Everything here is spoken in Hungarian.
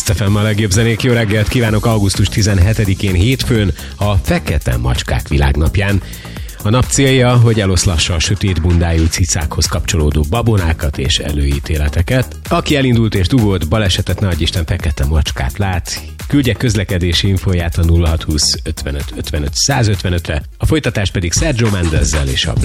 Kiss FM a legjobb zenék, jó reggelt kívánok augusztus 17-én hétfőn, a Fekete Macskák világnapján. A nap célja, hogy eloszlassa a sötét bundájú cicákhoz kapcsolódó babonákat és előítéleteket. Aki elindult és dugott, balesetet, ne adj Isten, fekete macskát lát, küldje közlekedési infóját a 0620 55 55 155-re, a folytatás pedig Sergio Mendezzel és a